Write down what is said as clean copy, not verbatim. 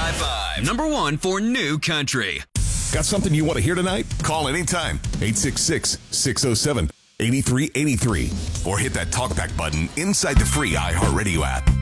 High Five, number one for new country. Got something you want to hear tonight? Call anytime. 866-607-8383. Or hit that talkback button inside the free iHeartRadio app.